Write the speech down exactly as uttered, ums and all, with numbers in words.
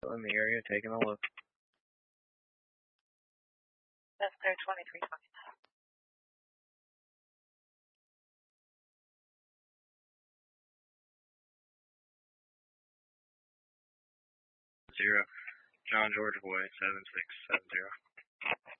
in the area taking a look. That's clear twenty-three twenty-nine. Zero. John George Boy, seven six seven zero.